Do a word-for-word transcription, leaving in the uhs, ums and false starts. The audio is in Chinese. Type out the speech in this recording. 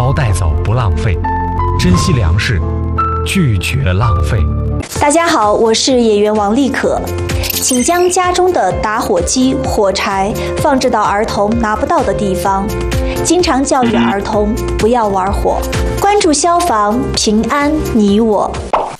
包带走不浪费，珍惜粮食，拒绝浪费。 大家好，我是演员王丽可。请将家中的打火机、火柴放置到儿童拿不到的地方。经常教育儿童不要玩火，关注消防，平安你我。